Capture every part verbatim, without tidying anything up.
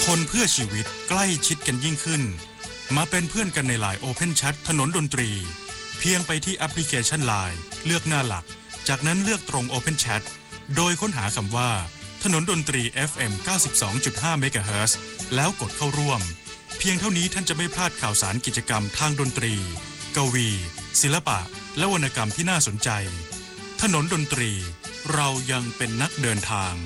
คนเพื่อชีวิตใกล้ชิดกันยิ่งขึ้นมาเป็นเพื่อนกันใน ไลน์ Open Chat ถนนดนตรีเพียงไปที่แอปพลิเคชัน ไลน์ เลือกหน้าหลักจากนั้นเลือกตรง Open Chat โดยค้นหาคำว่าถนนดนตรี เอฟ เอ็ม เก้าสิบสองจุดห้า เมกะเฮิรตซ์แล้วกดเข้าร่วมเพียงเท่านี้ท่านจะไม่พลาดข่าวสารกิจกรรมทางดนตรีกวีศิลปะและวรรณกรรมที่น่าสนใจถนนดนตรีเรายังเป็นนักเดินทาง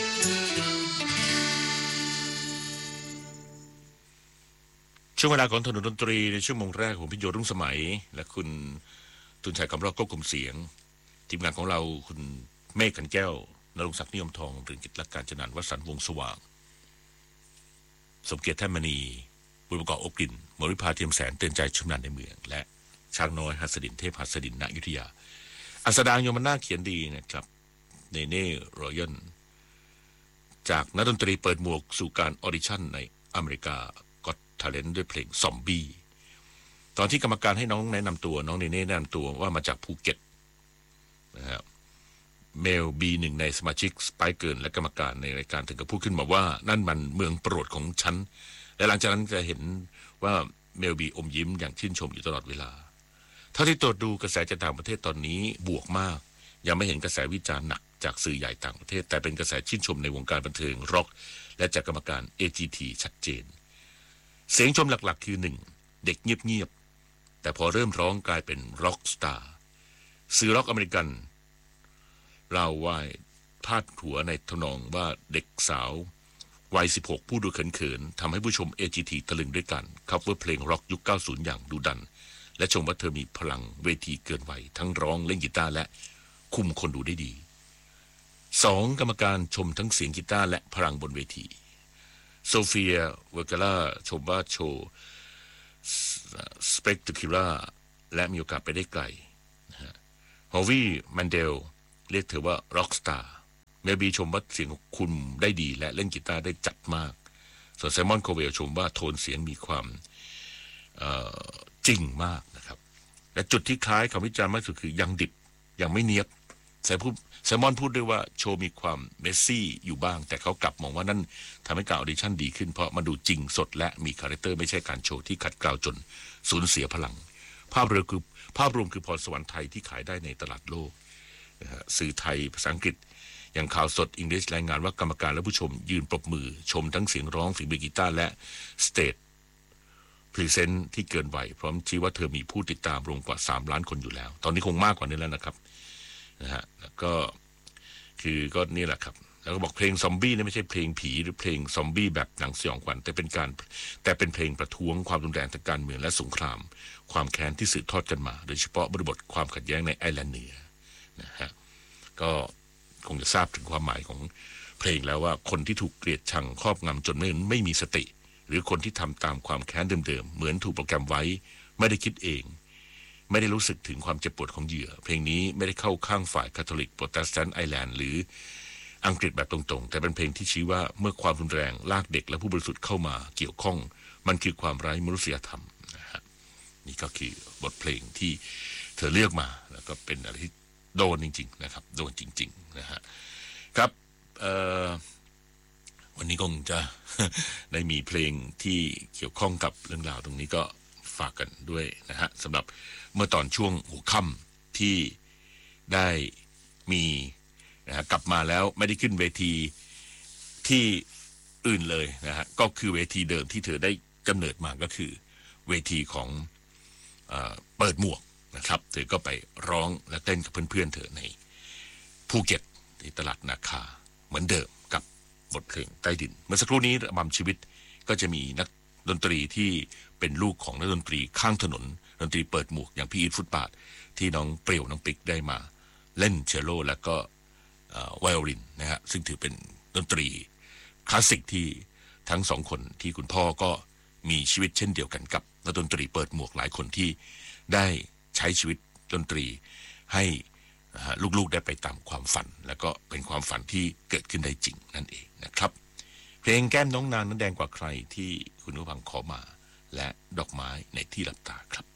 ช่วงเวลาของถนนดนตรีในชั่วโมงแรกของพิโยรุ่งสมัยและคุณตุนชัยคำรอบควบคุมเสียงทีมงานของเราคุณเมฆขันแก้วนรงศักดิ์นิยมทองหรือกิจลักษณ์การจนันท์วสันต์วงศ์สว่างสมเกียรติแท่นมณีบุญประกอบอบกลิ่นมริภาเทียมแสนเตือนใจชุมนันในเมืองและช้างน้อยหัสดินเทพหัสดินณอยุธยาอัสดางโยมนาเขียนดีนะครับเนเน่รอยัลจากนักดนตรีเปิดหมวกสู่การออดิชั่นในอเมริกาก็ทาเลนต์ด้วยเพลงซอมบี้ตอนที่กรรมการให้น้องแนะนำตัวน้องเนเน่แนะนำตัวว่ามาจากภูเก็ตนะครับเมลบีหนึ่งในสมาชิกสไปเกิร์นและกรรมการในรายการถึงกับพูดขึ้นมาว่านั่นมันเมืองโปรดของฉันและหลังจากนั้นจะเห็นว่าเมลบีอมยิ้มอย่างชื่นชมอยู่ตลอดเวลาเท่าที่ตรวจดูกระแสจากต่างประเทศตอนนี้บวกมากยังไม่เห็นกระแสวิจารณ์หนักจากสื่อใหญ่ต่างประเทศแต่เป็นกระแสชื่นชมในวงการบันเทิงร็อกและจากกรรมการ เอ จี ที ชัดเจนเสียงชมหลักๆคือหนึ่งเด็กเงียบๆแต่พอเริ่มร้องกลายเป็นร็อกสตาร์สื่อร็อกอเมริกันเล่าว่าพาดหัวในทนองว่าเด็กสาววัยสิบหกผู้ดูเขินๆทำให้ผู้ชม เอ จี ที ตะลึงด้วยกันคัฟเวอร์เพลงร็อกยุคเก้าสิบอย่างดุดันและชมว่าเธอมีพลังเวทีเกินวัยทั้งร้องเล่นกีตาร์และคุมคนดูได้ดีสองกรรมการชมทั้งเสียงกีตาร์และพลังบนเวทีโซเฟียเวอร์กาล่าชมว่าโชว์สเปกตคิล่าและมีโอกาสไปได้ไกลฮอวี่แมนเดลเรียกเธอว่าร็อกสตาร์เมลบีชมว่าเสียงคุมได้ดีและเล่นกีตาร์ได้จัดมากส่วนไซมอนโคเวลชมว่าโทนเสียงมีความจริงมากนะครับและจุดที่คล้ายคำวิจารณ์มากสุดคือยังดิบยังไม่เนียบไซพูดไซมอนพูดด้วยว่าโชว์มีความเมสซี่อยู่บ้างแต่เขากลับมองว่านั่นทำให้การออดิชั่นดีขึ้นเพราะมันดูจริงสดและมีคาแรคเตอร์ไม่ใช่การโชว์ที่ขัดเกลาจนสูญเสียพลังภาพรวมคือภาพรวมคือพรสวรรค์ไทยที่ขายได้ในตลาดโลกสื่อไทยภาษาอังกฤษอย่างข่าวสดอังกฤษรายงานว่ากรรมการและผู้ชมยืนปรบมือชมทั้งเสียงร้องฝีมือกีตาร์และสเตจพรีเซนต์ที่เกินวัยพร้อมชี้ว่าเธอมีผู้ติดตามรวมกว่าสามล้านคนอยู่แล้วตอนนี้คงมากกว่านี้แล้วนะครับนะฮะแล้วก็คือก็นี่แหละครับแล้วก็บอกเพลงซอมบี้นี่ไม่ใช่เพลงผีหรือเพลงซอมบี้แบบหนังสยองขวัญแต่เป็นการแต่เป็นเพลงประท้วงความรุนแรงทางการเมืองและสงครามความแค้นที่สืบทอดกันมาโดยเฉพาะบริบทความขัดแย้งในไอร์แลนด์เหนือนะฮะก็คงจะทราบถึงความหมายของเพลงแล้วว่าคนที่ถูกเกลียดชังครอบงำจนไม่ไม่มีสติหรือคนที่ทำตามความแค้นเดิมๆเหมือนถูกโปรแกรมไว้ไม่ได้คิดเองไม่ได้รู้สึกถึงความเจ็บปวดของเหยื่อเพลงนี้ไม่ได้เข้าข้างฝ่ายคาทอลิกโปรเตสแตนต์ไอร์แลนด์หรืออังกฤษแบบตรงๆแต่เป็นเพลงที่ชี้ว่าเมื่อความรุนแรงลากเด็กและผู้บริสุทธิ์เข้ามาเกี่ยวข้องมันคือความไร้มนุษยธรรมนะฮะนี่ก็คือบทเพลงที่เธอเลือกมาแล้วก็เป็นอะไรที่โดนจริงๆนะครับโดนจริงๆนะฮะครับเอ่อวันนี้คงจะ ได้มีเพลงที่เกี่ยวข้องกับเรื่องราวตรงนี้ก็ฝากกันด้วยนะฮะสำหรับเมื่อตอนช่วงหัวค่ำที่ได้มีนะฮะกลับมาแล้วไม่ได้ขึ้นเวทีที่อื่นเลยนะฮะก็คือเวทีเดิมที่เธอได้กำเนิดมาก็คือเวทีของเอ่อเปิดหมวกนะครับเธอก็ไปร้องและเต้นกับเพื่อนๆเธอในภูเก็ตที่ตลาดนาคาเหมือนเดิมกับบทเพลงใต้ดินเมื่อสักครู่นี้ระบำชีวิตก็จะมีนักดนตรีที่เป็นลูกของนักดนตรีข้างถนนดนตรีเปิดหมวกอย่างพี่อีทฟุตบาทที่น้องเปรี้ยวน้องปิ๊กได้มาเล่นเชลโลแล้วก็ไวโอลินนะฮะซึ่งถือเป็นดนตรีคลาสสิกที่ทั้งสองคนที่คุณพ่อก็มีชีวิตเช่นเดียวกันกับนักดนตรีเปิดหมวกหลายคนที่ได้ใช้ชีวิตดนตรีให้ลูกๆได้ไปตามความฝันแล้วก็เป็นความฝันที่เกิดขึ้นได้จริงนั่นเองนะครับเพลงแก้มน้องนางนั้นแดงกว่าใครที่คุณผู้ฟังขอมาและดอกไม้ในที่หลับตาครับ